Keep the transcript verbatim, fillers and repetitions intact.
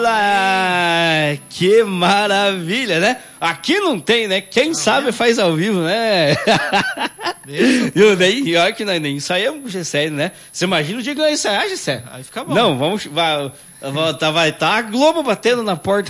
Olha, que maravilha, né? Aqui não tem, né? Quem não sabe é? Faz ao vivo, né? Eu nem, olha que nós nem ensaiamos com o Gessé, né? Você imagina o dia que nós ensaiar, Gessé? Aí fica bom. Não, vamos... Vai, vai, vai tá a Globo batendo na porta